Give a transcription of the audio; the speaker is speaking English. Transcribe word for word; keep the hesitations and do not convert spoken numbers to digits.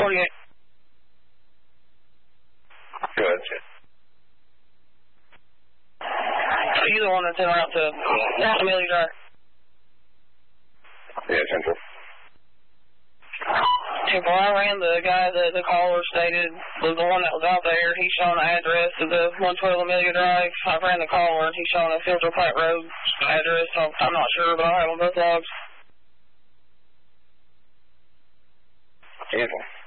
forty-eight. Go ahead, Chad. You the one that's in route to Amelia Drive? Yeah, Central. Well, I ran the guy that the caller stated was the one that was out there. He's showing the address of the one twelve Amelia Drive. I ran the caller, and he's showing the Central Platte Road address. So I'm not sure, but I'll have on both logs. Central.